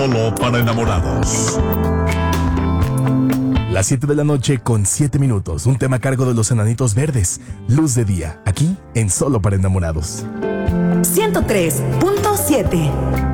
Solo para enamorados. Las 7 de la noche con 7 minutos. Un tema a cargo de los Enanitos Verdes. Luz de día, aquí en Solo para enamorados. 103.7